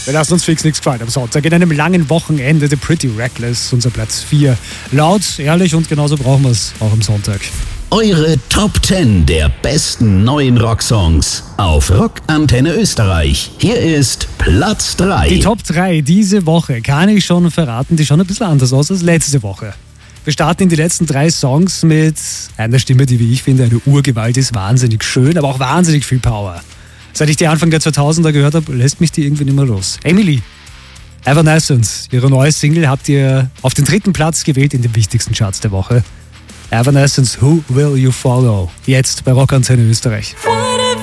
Wir lassen uns fix nichts gefallen am Sonntag. In einem langen Wochenende, The Pretty Reckless, unser Platz 4. Laut, ehrlich und genauso brauchen wir es auch am Sonntag. Eure Top 10 der besten neuen Rocksongs auf Rock Antenne Österreich. Hier ist Platz 3. Die Top 3 diese Woche, kann ich schon verraten, die schauen ein bisschen anders aus als letzte Woche. Wir starten in die letzten 3 Songs mit einer Stimme, die, wie ich finde, eine Urgewalt ist. Wahnsinnig schön, aber auch wahnsinnig viel Power. Seit ich die Anfang der 2000er gehört habe, lässt mich die irgendwie nicht mehr los. Emily, Evanescence, ihre neue Single habt ihr auf den 3. Platz gewählt in den wichtigsten Charts der Woche. Evanescence, Who Will You Follow? Jetzt bei Rock Antenne Österreich.